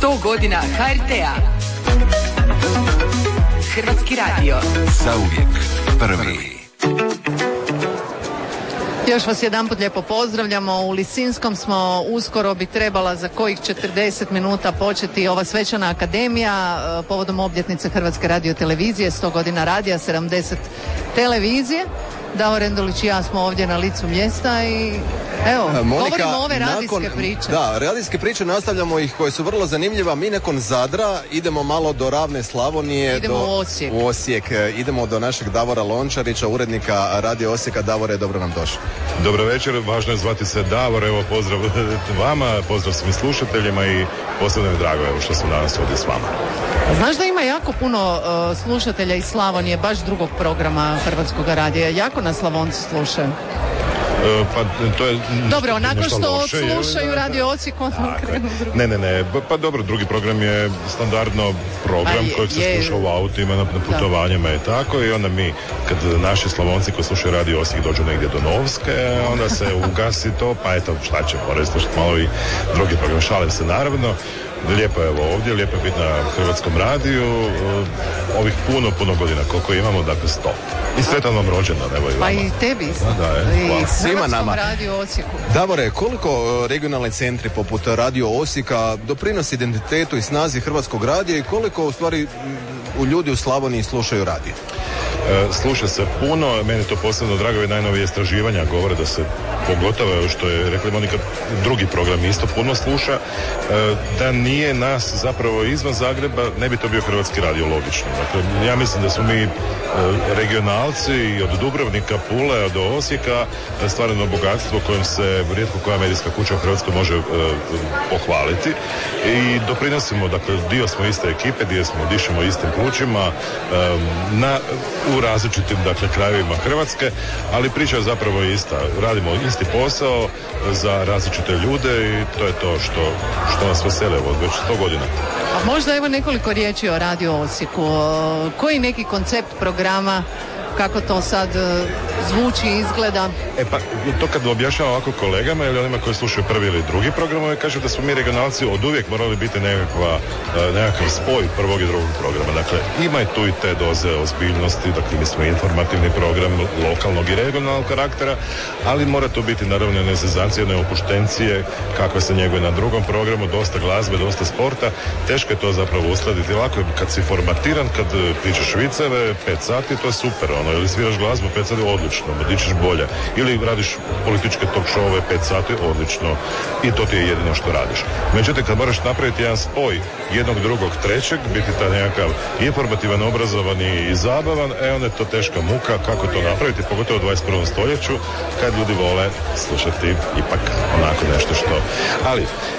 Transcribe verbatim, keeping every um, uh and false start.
sto godina ha er te-a. Hrvatski radio. Zauvijek prvi. Još vas jedanput lijepo pozdravljamo. U Lisinskom smo, uskoro bi trebala za kojih četrdeset minuta početi ova svečana akademija povodom obljetnice Hrvatske radiotelevizije, sto godina radija, sedamdeset televizije. Davor Endulić i ja smo ovdje na licu mjesta i evo, Monika, govorimo ove radijske nakon, priče. Da, radijske priče nastavljamo ih koje su vrlo zanimljiva. Mi nakon Zadra idemo malo do ravne Slavonije. Idemo do, u Osijek. U Osijek. Idemo do našeg Davora Lončarića, urednika Radio Osijeka. Davore, dobro nam došli. Dobro večer, važno je zvati se Davor. Evo, pozdrav vama, pozdrav svim slušateljima i posebno je drago evo, što sam danas ovdje s vama. Znaš da ima jako puno uh, slušatelja iz Slavonije, baš drugog programa Hrvatskog radija. Jako nas Slavonci slušaju. E, pa to je dobro, nakon što loše, slušaju je, Radio Osijek, onda krenu drugi. Ne, ne, ne, pa dobro, drugi program je standardno program je, kojeg se je, sluša u autima, na, na putovanjima i tako, i onda mi, kad naši Slavonci koji slušaju Radio Osijek dođu negdje do Novske, onda se ugasi to, pa eto, šta će, moraju slušati malo i drugi program, šalim se naravno. Lijepo je evo ovdje, lijepo je biti na Hrvatskom radiju, ovih puno, puno godina, koliko imamo, dakle sto. I sretan vam rođendan, evo i vama. Pa i tebi. Da, da, je. I svima nama. Radio Osijeku. Davore, koliko regionalni centri poput Radio Osijeka doprinosi identitetu i snazi Hrvatskog radija i koliko u stvari u ljudi u Slavoniji slušaju radio? E, sluša se puno, meni to posebno drago i najnovije istraživanja govore da se, pogotovo što je rekla Monika, drugi program isto puno sluša, e, da nije nas zapravo izvan Zagreba, ne bi to bio Hrvatski radio, logično. Dakle, ja mislim da smo mi e, regionalci i od Dubrovnika, Pule, do Osijeka stvarno bogatstvo kojim se rijetko koja medijska kuća u Hrvatskoj može e, pohvaliti i doprinosimo, dakle, dio smo iste ekipe, dio smo, dišemo istim plućima e, na u različitim, dakle, krajevima Hrvatske, ali priča je zapravo ista. Radimo isti posao za različite ljude i to je to što, što nas vesele od već sto godina. A možda evo nekoliko riječi o Radio Osijeku. Koji neki koncept programa, kako to sad zvuči, izgleda? E pa, to kad objašnjam ovako kolegama ili onima koji slušaju prvi ili drugi program, kažu da smo mi regionalci od uvijek morali biti nekakva, nekakav spoj prvog i drugog programa. Dakle, ima i tu i te doze ozbiljnosti, dakle, mi smo informativni program lokalnog i regionalnog karaktera, ali mora to biti naravno ne zezancije, ne opuštencije, kakve se njeguje na drugom programu, dosta glazbe, dosta sporta. Teško je to zapravo uskladiti. Lako je kad si formatiran, kad pričaš viceve, pet sati, to je super, ono, ili sviraš glazbu pet sati, odlično, dičeš bolje. Ili radiš političke talk showove pet sati, odlično. I to ti je jedino što radiš. Međutim, kad moraš napraviti jedan spoj jednog, drugog, trećeg, biti taj nekakav informativan, obrazovani i zabavan, e onda je to teška muka kako to napraviti, pogotovo u dvadeset prvom stoljeću, kad ljudi vole slušati ipak onako nešto što. Ali,